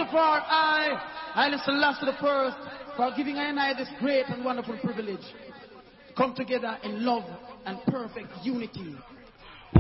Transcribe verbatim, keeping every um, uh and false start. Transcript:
for I, Haile Selassie the First, for giving I and I this great and wonderful privilege to come together in love and perfect unity.